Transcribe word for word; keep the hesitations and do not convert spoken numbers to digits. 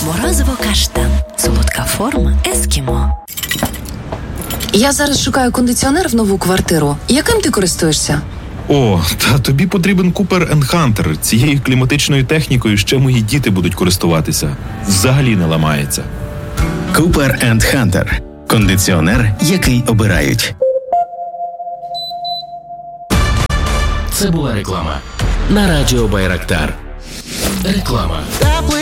Морозиво каштан. Солодка форма ескімо. Я зараз шукаю кондиціонер в нову квартиру. Яким ти користуєшся? О, та тобі потрібен Cooper енд Hunter. Цією кліматичною технікою ще мої діти будуть користуватися. Взагалі не ламається. Cooper енд Hunter. Кондиціонер, який обирають. Це була реклама на радіо Байрактар. Реклама.